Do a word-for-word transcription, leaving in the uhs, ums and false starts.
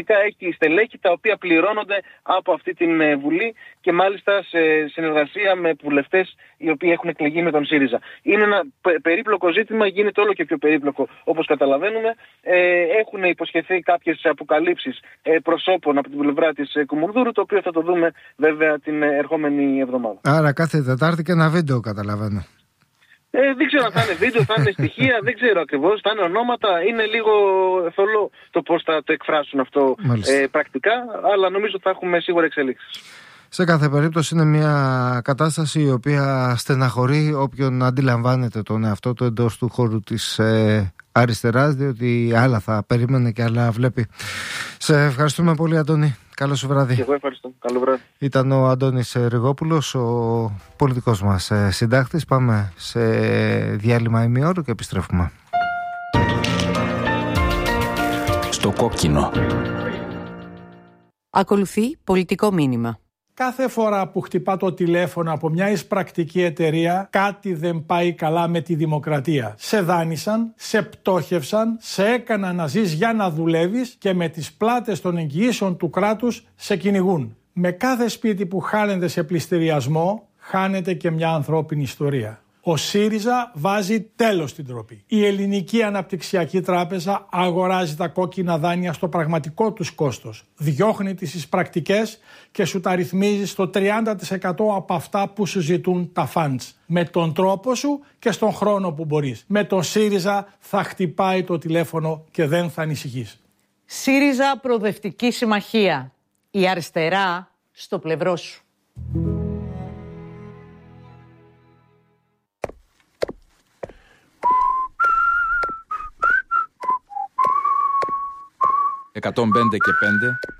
ουσιαστικά έχει στελέχη τα οποία πληρώνονται από αυτή την Βουλή και μάλιστα σε συνεργασία με βουλευτές οι οποίοι έχουν εκλεγεί με τον ΣΥΡΙΖΑ. Είναι ένα περίπλοκο ζήτημα, γίνεται όλο και πιο περίπλοκο όπως καταλαβαίνουμε. Ε, έχουν υποσχεθεί κάποιες αποκαλύψεις ε, προσώπων από την πλευρά της Κουμουνδούρου, το οποίο θα το δούμε βέβαια την ερχόμενη εβδομάδα. Άρα κάθε Τετάρτη και ένα βίντεο, καταλαβαίνω. Ε, δεν ξέρω αν θα είναι βίντεο, θα είναι στοιχεία, δεν ξέρω ακριβώς, θα είναι ονόματα. Είναι λίγο θολό το πώς θα το εκφράσουν αυτό ε, πρακτικά, αλλά νομίζω ότι θα έχουμε σίγουρα εξελίξεις. Σε κάθε περίπτωση είναι μια κατάσταση η οποία στεναχωρεί όποιον αντιλαμβάνεται τον εαυτό του εντός του χώρου της ε, αριστεράς, διότι άλλα θα περίμενε και άλλα βλέπει. Σε ευχαριστούμε πολύ, Αντώνη. Καλό σου βράδυ. Και εγώ ευχαριστώ. Καλό βράδυ. Ήταν ο Αντώνης Ριγόπουλος, ο πολιτικός μας συντάκτης. Πάμε σε διάλειμμα ημιώρου και επιστρέφουμε. Στο κόκκινο. Ακολουθεί πολιτικό μήνυμα. Κάθε φορά που χτυπά το τηλέφωνο από μια εισπρακτική εταιρεία, κάτι δεν πάει καλά με τη δημοκρατία. Σε δάνεισαν, σε πτώχευσαν, σε έκαναν να ζεις για να δουλεύεις και με τις πλάτες των εγγυήσεων του κράτους σε κυνηγούν. Με κάθε σπίτι που χάνεται σε πληστηριασμό, χάνεται και μια ανθρώπινη ιστορία. Ο ΣΥΡΙΖΑ βάζει τέλος στην ντροπή. Η Ελληνική Αναπτυξιακή Τράπεζα αγοράζει τα κόκκινα δάνεια στο πραγματικό τους κόστος. Διώχνει τις εισπρακτικές και σου τα ρυθμίζει στο τριάντα τοις εκατό από αυτά που σου ζητούν τα funds. Με τον τρόπο σου και στον χρόνο που μπορείς. Με τον ΣΥΡΙΖΑ θα χτυπάει το τηλέφωνο και δεν θα ανησυχείς. ΣΥΡΙΖΑ Προοδευτική Συμμαχία. Η αριστερά στο πλευρό σου. εκατόν πέντε και πέντε